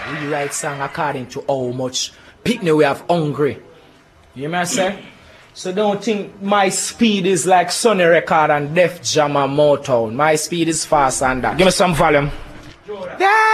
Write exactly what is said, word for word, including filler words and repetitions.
We write song according to how much picnic we have hungry. You hear me I say? So don't think my speed is like Sony Record and Def Jam and Motown. My speed is fast and that. Give me some volume. Yeah.